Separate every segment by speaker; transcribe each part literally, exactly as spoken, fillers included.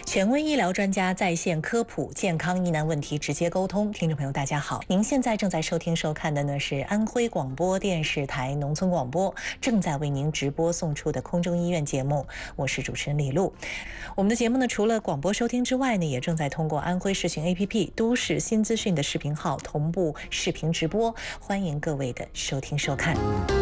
Speaker 1: 权威医疗专家在线科普健康疑难问题直接沟通。听众朋友大家好，您现在正在收听收看的呢是安徽广播电视台农村广播正在为您直播送出的空中医院节目，我是主持人李璐。我们的节目呢除了广播收听之外呢，也正在通过安徽视讯 A P P 都市新资讯的视频号同步视频直播，欢迎各位的收听收看。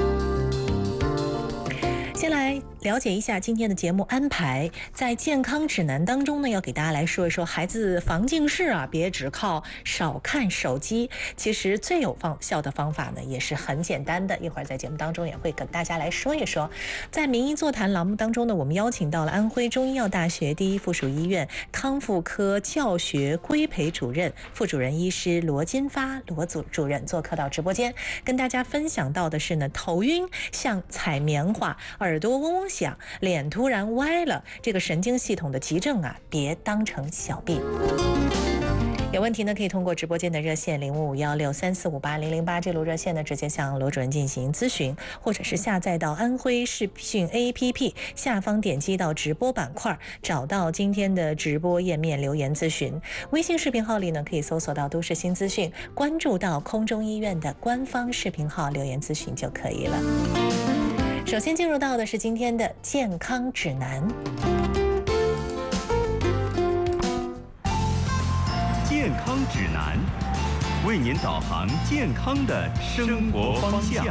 Speaker 1: 先来了解一下今天的节目安排。在健康指南当中呢，要给大家来说一说孩子防近视啊，别只靠少看手机。其实最有方效的方法呢，也是很简单的。一会儿在节目当中也会跟大家来说一说。在名医座谈栏目当中呢，我们邀请到了安徽中医药大学第一附属医院康复科教学规培主任、副主任医师罗金发罗组主任做客到直播间，跟大家分享到的是呢，头晕像采棉花，耳朵嗡嗡响，脸突然歪了，这个神经系统的急症啊，别当成小病。有问题呢，可以通过直播间的热线零五五幺六三四五八零零八这路热线呢，直接向罗主任进行咨询，或者是下载到安徽视讯 A P P 下方点击到直播板块，找到今天的直播页面留言咨询。微信视频号里呢，可以搜索到都市新资讯，关注到空中医院的官方视频号留言咨询就可以了。首先进入到的是今天的健康指南。
Speaker 2: 健康指南，为您导航健康的生活方向。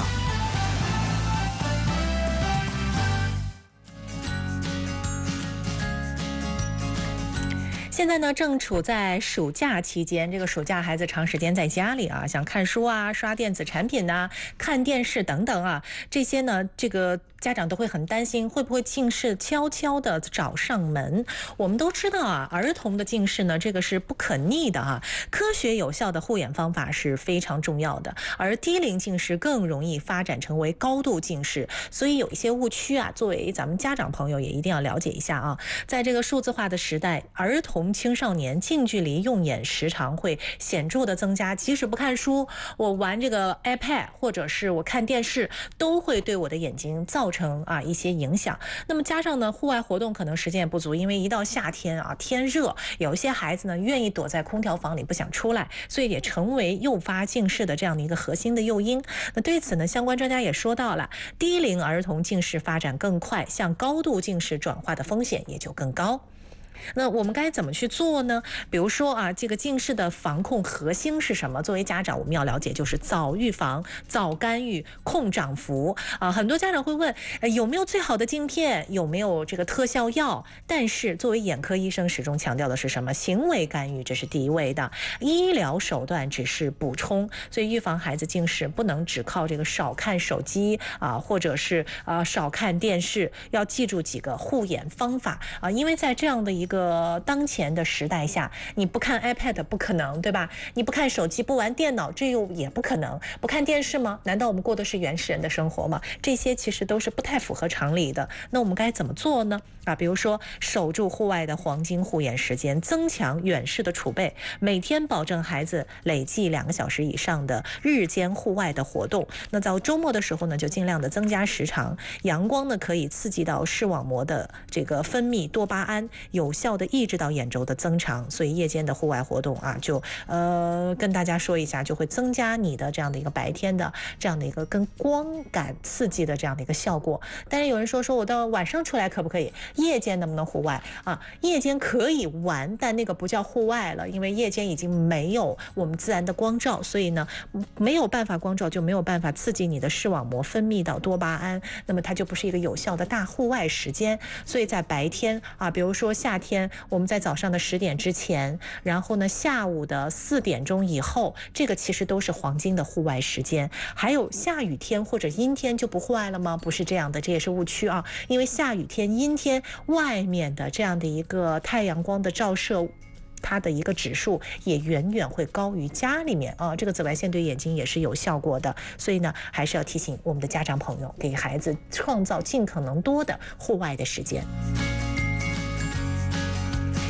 Speaker 1: 现在呢，正处在暑假期间，这个暑假孩子长时间在家里啊，想看书啊、刷电子产品呐、看电视等等啊，这些呢，这个家长都会很担心，会不会近视悄悄的找上门？我们都知道啊，儿童的近视呢，这个是不可逆的啊，科学有效的护眼方法是非常重要的，而低龄近视更容易发展成为高度近视，所以有一些误区啊，作为咱们家长朋友也一定要了解一下啊。在这个数字化的时代，儿童青少年近距离用眼时常会显著的增加，即使不看书，我玩这个 iPad 或者是我看电视，都会对我的眼睛造成啊一些影响。那么加上呢，户外活动可能时间也不足，因为一到夏天啊，天热，有一些孩子呢愿意躲在空调房里不想出来，所以也成为诱发近视的这样的一个核心的诱因。那对此呢，相关专家也说到了，低龄儿童近视发展更快，向高度近视转化的风险也就更高。那我们该怎么去做呢？比如说啊，这个近视的防控核心是什么？作为家长，我们要了解就是早预防、早干预、控涨幅啊。很多家长会问，呃，有没有最好的镜片？有没有这个特效药？但是作为眼科医生，始终强调的是什么？行为干预，这是第一位的，医疗手段只是补充。所以预防孩子近视，不能只靠这个少看手机啊，或者是啊少看电视，要记住几个护眼方法啊，因为在这样的一个一个当前的时代下，你不看 iPad 不可能，对吧？你不看手机，不玩电脑，这又也不可能。不看电视吗？难道我们过的是原始人的生活吗？这些其实都是不太符合常理的。那我们该怎么做呢？啊，比如说守住户外的黄金护眼时间，增强远视的储备，每天保证孩子累计两个小时以上的日间户外的活动。那到周末的时候呢，就尽量的增加时长。阳光呢，可以刺激到视网膜的这个分泌多巴胺，有效的抑制到眼轴的增长，所以夜间的户外活动啊，就呃跟大家说一下，就会增加你的这样的一个白天的这样的一个跟光感刺激的这样的一个效果。但是有人说说我到晚上出来可不可以？夜间能不能户外啊？夜间可以玩，但那个不叫户外了，因为夜间已经没有我们自然的光照，所以呢没有办法光照，就没有办法刺激你的视网膜分泌到多巴胺，那么它就不是一个有效的大户外时间。所以在白天啊，比如说夏天我们在早上的十点之前，然后呢下午的四点钟以后，这个其实都是黄金的户外时间。还有下雨天或者阴天就不户外了吗？不是这样的，这也是误区啊。因为下雨天、阴天外面的这样的一个太阳光的照射，它的一个指数也远远会高于家里面啊，这个紫外线对眼睛也是有效果的。所以呢，还是要提醒我们的家长朋友，给孩子创造尽可能多的户外的时间。规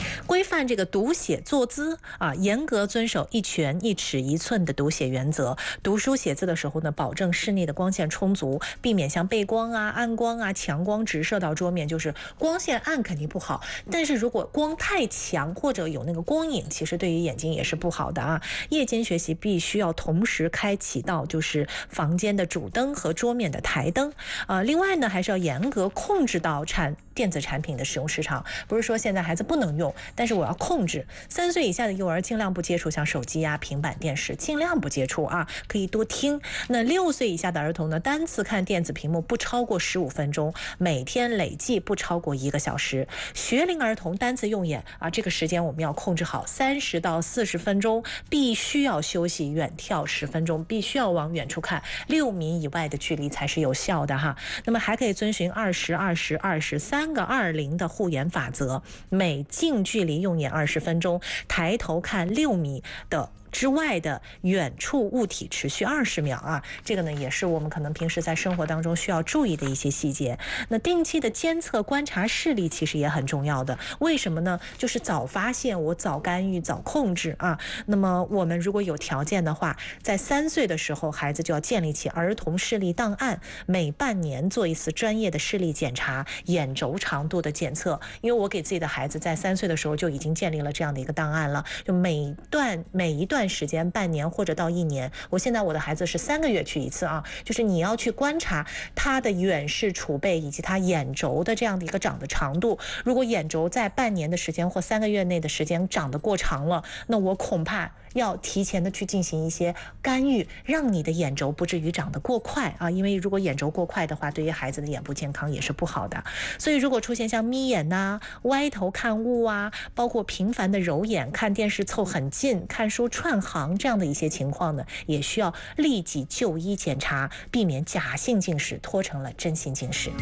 Speaker 1: 范这个读写坐姿啊，严格遵守一拳一尺一寸的读写原则。读书写字的时候呢，保证室内的光线充足，避免像背光啊、暗光啊、强光直射到桌面，就是光线暗肯定不好。但是如果光太强或者有那个光影，其实对于眼睛也是不好的啊。夜间学习必须要同时开启到就是房间的主灯和桌面的台灯。呃，另外呢，还是要严格控制到产电子产品的使用时长，不是说现在孩子不能用，但是我要控制。三岁以下的幼儿尽量不接触像手机啊、平板电视，尽量不接触啊，可以多听。那六岁以下的儿童呢，单次看电子屏幕不超过十五分钟，每天累计不超过一个小时。学龄儿童单次用眼啊，这个时间我们要控制好，三十到四十分钟，必须要休息，远眺十分钟，必须要往远处看，六米以外的距离才是有效的哈。那么还可以遵循二十、二十、二十三个二零的护眼法则，每近距离用眼二十分钟，抬头看六米的之外的远处物体持续二十秒啊，这个呢也是我们可能平时在生活当中需要注意的一些细节。那定期的监测观察视力其实也很重要的，为什么呢？就是早发现，我早干预，早控制啊。那么我们如果有条件的话，在三岁的时候，孩子就要建立起儿童视力档案，每半年做一次专业的视力检查，眼轴长度的检测。因为我给自己的孩子在三岁的时候就已经建立了这样的一个档案了，就每段每一段时间半年或者到一年，我现在我的孩子是三个月去一次啊，就是你要去观察他的远视储备以及他眼轴的这样的一个长的长度。如果眼轴在半年的时间或三个月内的时间长得过长了，那我恐怕要提前的去进行一些干预，让你的眼轴不至于长得过快啊，因为如果眼轴过快的话，对于孩子的眼部健康也是不好的。所以如果出现像眯眼呐、啊、歪头看物啊，包括频繁的揉眼、看电视凑很近、看书串行这样的一些情况呢，也需要立即就医检查，避免假性近视拖成了真性近视。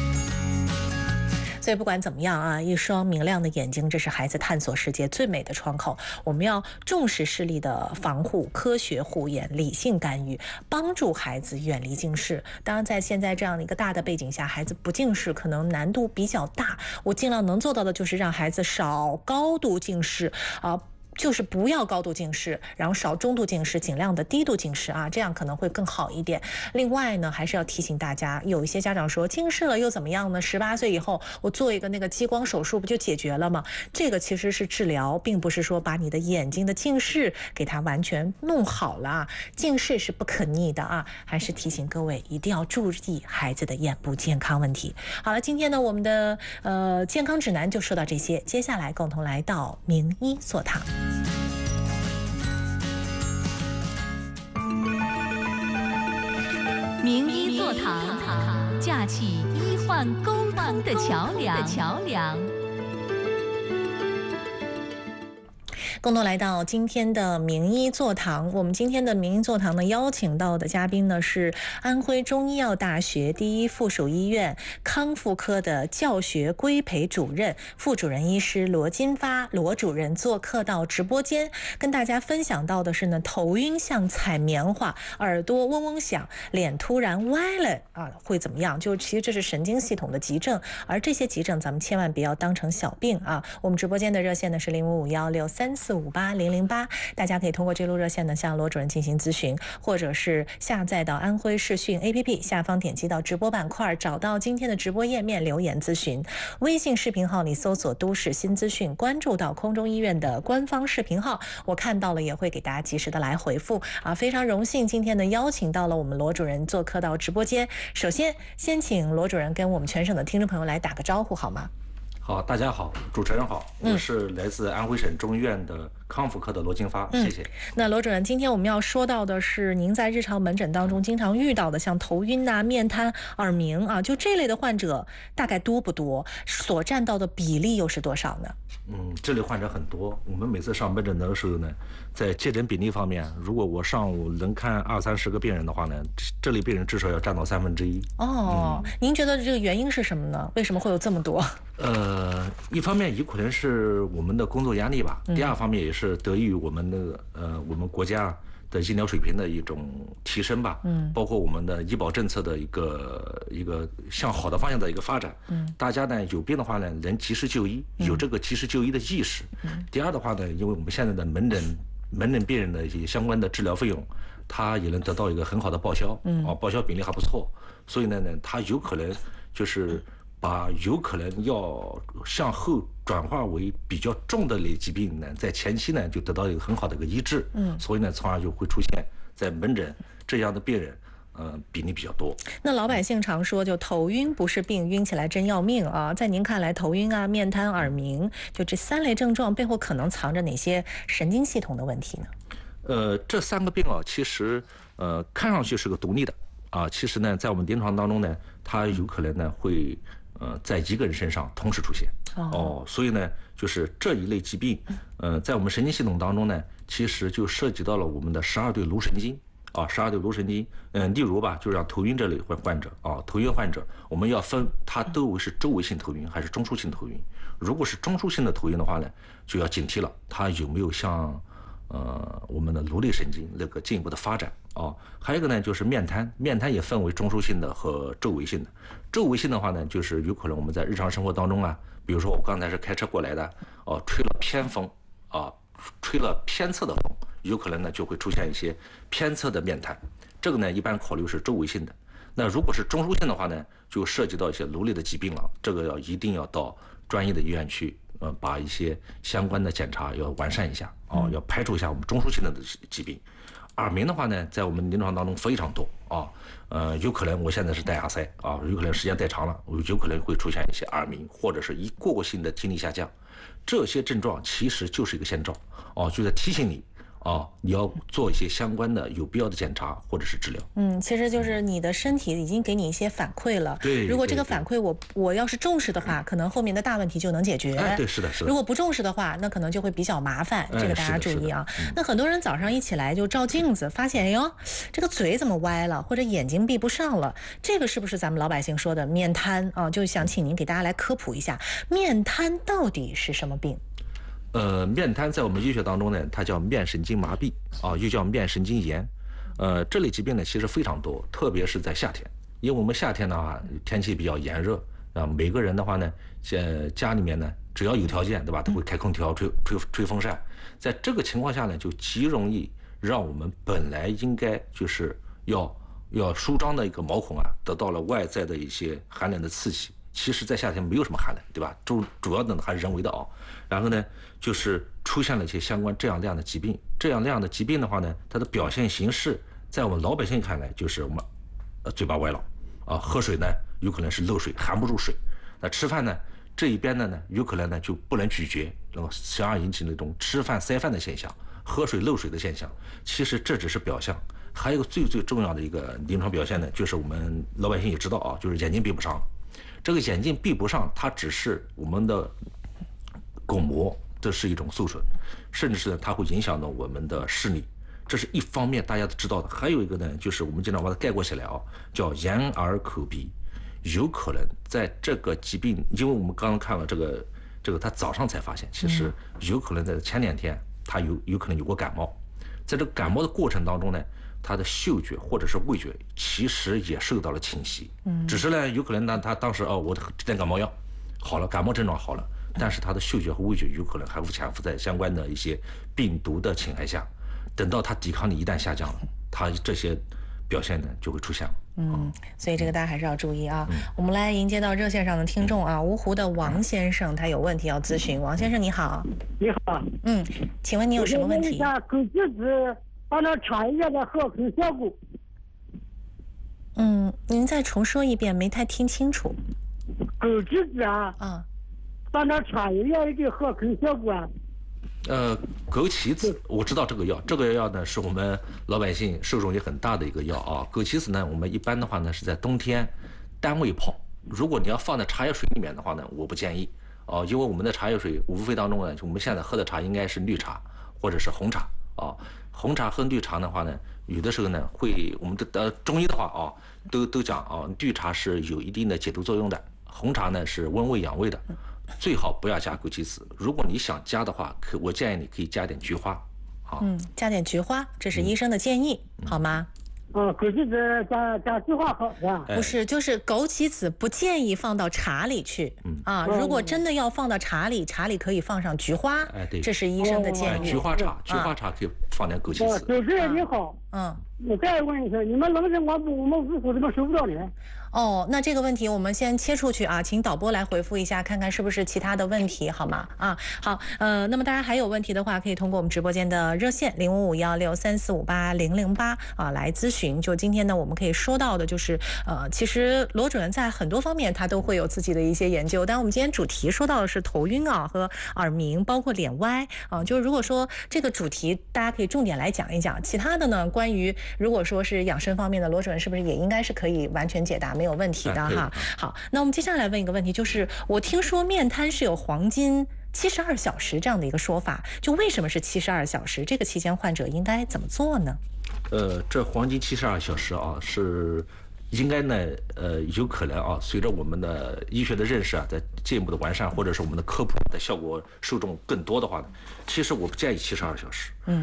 Speaker 1: 所以不管怎么样啊，一双明亮的眼睛，这是孩子探索世界最美的窗口。我们要重视视力的防护，科学护眼，理性干预，帮助孩子远离近视。当然，在现在这样的一个大的背景下，孩子不近视可能难度比较大。我尽量能做到的就是让孩子少高度近视啊。就是不要高度近视，然后少中度近视，尽量的低度近视啊，这样可能会更好一点。另外呢，还是要提醒大家，有一些家长说近视了又怎么样呢？十八岁以后我做一个那个激光手术不就解决了吗？这个其实是治疗，并不是说把你的眼睛的近视给它完全弄好了。近视是不可逆的啊，还是提醒各位一定要注意孩子的眼部健康问题。好了，今天呢我们的呃健康指南就说到这些，接下来共同来到名医座堂。
Speaker 3: 名医座堂，架起医患沟通的桥梁。
Speaker 1: 共同来到今天的名医座堂。我们今天的名医座堂呢，邀请到的嘉宾呢是安徽中医药大学第一附属医院康复科的教学规培主任、副主任医师罗金发罗主任做客到直播间，跟大家分享到的是呢，头晕像踩棉花，耳朵嗡嗡响，脸突然歪了啊，会怎么样？就其实这是神经系统的急症，而这些急症咱们千万不要当成小病啊。我们直播间的热线呢是零五五幺六三四五八零零八，大家可以通过这路热线呢向罗主任进行咨询，或者是下载到安徽视讯 A P P， 下方点击到直播板块，找到今天的直播页面留言咨询。微信视频号里搜索都市新资讯，关注到空中医院的官方视频号，我看到了也会给大家及时的来回复啊。非常荣幸今天呢邀请到了我们罗主任做客到直播间。首先先请罗主任跟我们全省的听众朋友来打个招呼好吗？
Speaker 4: 好，大家好，主持人好，我是来自安徽省中医院的康复科的罗金发，
Speaker 1: 嗯、
Speaker 4: 谢谢。
Speaker 1: 那罗主任，今天我们要说到的是您在日常门诊当中经常遇到的，像头晕啊、面瘫、耳鸣啊，就这类的患者大概多不多？所占到的比例又是多少呢？
Speaker 4: 嗯，这类患者很多。我们每次上门诊的时候呢，在接诊比例方面，如果我上午能看二三十个病人的话呢，这类病人至少要占到三分之一。
Speaker 1: 哦、嗯，您觉得这个原因是什么呢？为什么会有这么多？
Speaker 4: 呃，一方面有可能是我们的工作压力吧，第二方面也是得益于我们的呃我们国家的医疗水平的一种提升吧，
Speaker 1: 嗯，
Speaker 4: 包括我们的医保政策的一个一个向好的方向的一个发展，
Speaker 1: 嗯，
Speaker 4: 大家呢有病的话呢能及时就医，有这个及时就医的意识。
Speaker 1: 嗯，
Speaker 4: 第二的话呢，因为我们现在的门诊门诊病人的一些相关的治疗费用，它也能得到一个很好的报销，嗯，啊，报销比例还不错，所以呢呢，它有可能就是把有可能要向后转化为比较重的类疾病呢，在前期呢就得到一个很好的一个医治，嗯，所以呢，从而就会出现在门诊这样的病人，呃，比例比较多。
Speaker 1: 那老百姓常说，就头晕不是病，晕起来真要命啊！在您看来，头晕啊、面瘫、耳鸣，就这三类症状背后可能藏着哪些神经系统的问题呢？
Speaker 4: 呃，这三个病啊，其实呃看上去是个独立的啊，其实呢，在我们临床当中呢，它有可能呢会呃在一个人身上同时出现。
Speaker 1: 哦，
Speaker 4: 哦，所以呢，就是这一类疾病，呃，在我们神经系统当中呢，其实就涉及到了我们的十二对颅神经啊，十二对颅神经。嗯、呃，例如吧，就让头晕这类患患者啊，头晕患者，我们要分它都为是周围性头晕还是中枢性头晕。如果是中枢性的头晕的话呢，就要警惕了，它有没有像呃我们的颅内神经那个进一步的发展啊。还有一个呢，就是面瘫，面瘫也分为中枢性的和周围性的。周围性的话呢，就是有可能我们在日常生活当中啊，比如说我刚才是开车过来的，哦、呃，吹了偏风啊，吹了偏侧的风，有可能呢就会出现一些偏侧的面瘫。这个呢一般考虑是周围性的。那如果是中枢性的话呢，就涉及到一些颅内的疾病了，这个要一定要到专业的医院去，呃，把一些相关的检查要完善一下啊，要排除一下我们中枢性的疾病。耳鸣的话呢，在我们临床当中非常多啊，呃，有可能我现在是戴耳塞啊，有可能时间戴长了，有可能会出现一些耳鸣，或者是一过过性的听力下降，这些症状其实就是一个先兆哦，就在提醒你啊，你要做一些相关的有必要的检查或者是治疗。
Speaker 1: 嗯，其实就是你的身体已经给你一些反馈了。
Speaker 4: 对，
Speaker 1: 如果这个反馈我我要是重视的话，可能后面的大问题就能解决。
Speaker 4: 哎，对，是的，是的。
Speaker 1: 如果不重视的话，那可能就会比较麻烦，这个大家注意啊。
Speaker 4: 嗯、
Speaker 1: 那很多人早上一起来就照镜子，发现哎呦，这个嘴怎么歪了，或者眼睛闭不上了，这个是不是咱们老百姓说的面瘫啊？就想请您给大家来科普一下，面瘫到底是什么病？
Speaker 4: 呃，面瘫在我们医学当中呢，它叫面神经麻痹啊，又叫面神经炎。呃，这类疾病呢其实非常多，特别是在夏天，因为我们夏天的话天气比较炎热啊，每个人的话呢，在家里面呢，只要有条件，对吧，都会开空调、吹吹吹风扇。在这个情况下呢，就极容易让我们本来应该就是要要舒张的一个毛孔啊，得到了外在的一些寒冷的刺激。其实，在夏天没有什么寒冷，对吧？主主要的还是人为的啊。然后呢，就是出现了一些相关这样那样的疾病。这样那样的疾病的话呢，它的表现形式，在我们老百姓看来，就是我们呃嘴巴歪了啊，喝水呢有可能是漏水，含不住水。那吃饭呢，这一边的呢有可能呢就不能咀嚼，然后从而引起那种吃饭塞饭的现象，喝水漏水的现象。其实这只是表象，还有一个最最重要的一个临床表现呢，就是我们老百姓也知道啊，就是眼睛闭不上了。这个眼睛闭不上，它只是我们的巩膜，这是一种受损，甚至是它会影响到我们的视力，这是一方面大家都知道的。还有一个呢，就是我们经常把它概括起来啊，叫眼耳口鼻。有可能在这个疾病，因为我们刚刚看了这个这个，他早上才发现，其实有可能在前两天他有有可能有过感冒，在这个感冒的过程当中呢，他的嗅觉或者是味觉其实也受到了侵袭，嗯，只是呢有可能呢他当时哦我吃点感冒药好了，感冒症状好了，但是他的嗅觉和味觉有可能还会潜伏在相关的一些病毒的侵害下，等到他抵抗力一旦下降了，他这些表现呢就会出现了。
Speaker 1: 嗯，所以这个大家还是要注意啊。嗯、我们来迎接到热线上的听众啊，芜湖的王先生，他有问题要咨询。王先生你好。
Speaker 5: 你好。
Speaker 1: 嗯，请问你有什么问题？
Speaker 5: 我问一下，枸杞子帮他查一下的合成效果。
Speaker 1: 嗯，您再重说一遍，没太听清楚。
Speaker 5: 枸杞子啊。
Speaker 1: 啊。
Speaker 5: 帮他查一下的合成效果。
Speaker 4: 呃，枸杞子我知道这个药，这个药呢是我们老百姓受众也很大的一个药啊。枸杞子呢，我们一般的话呢是在冬天单位泡，如果你要放在茶叶水里面的话呢，我不建议啊，因为我们的茶叶水无非当中呢，我们现在喝的茶应该是绿茶或者是红茶啊。红茶和绿茶的话呢，有的时候呢会，我们的呃中医的话啊，都都讲啊，绿茶是有一定的解毒作用的，红茶呢是温胃养胃的。最好不要加枸杞子，如果你想加的话，可我建议你可以加点菊花， 好，
Speaker 1: 嗯，加点菊花，这是医生的建议，好吗？
Speaker 5: 啊，枸杞子加加菊花好是吧？
Speaker 1: 不是，就是枸杞子不建议放到茶里去。
Speaker 4: 嗯
Speaker 1: 啊，如果真的要放到茶里，茶里可以放上菊花。
Speaker 4: 哎对
Speaker 1: 这是医生的
Speaker 4: 哎，
Speaker 1: 建议。
Speaker 4: 菊花茶，菊花茶可以放点枸杞
Speaker 5: 哦，
Speaker 4: 子。
Speaker 5: 主持人你好，
Speaker 1: 嗯。
Speaker 5: 我再问一下，你们冷诊我不我们五湖怎么收不到呢？
Speaker 1: 哦，那这个问题我们先切出去啊，请导播来回复一下，看看是不是其他的问题，好吗？啊，好，呃，那么大家还有问题的话，可以通过我们直播间的热线零五五幺六三四五八零零八啊来咨询。就今天呢，我们可以说到的就是，呃，其实罗主任在很多方面他都会有自己的一些研究，但我们今天主题说到的是头晕啊和耳鸣，包括脸歪啊，就是如果说这个主题大家可以重点来讲一讲，其他的呢，关于如果说是养生方面的，罗主任是不是也应该是可以完全解答？没有问题的哈。好，那我们接下来问一个问题，就是我听说面瘫是有黄金七十二小时这样的一个说法，就为什么是七十二小时？这个期间患者应该怎么做呢？
Speaker 4: 呃，这黄金七十二小时啊，是应该呢，呃，有可能啊，随着我们的医学的认识啊，在进一步的完善，或者是我们的科普的效果受众更多的话呢，其实我不建议七十二小时。
Speaker 1: 嗯。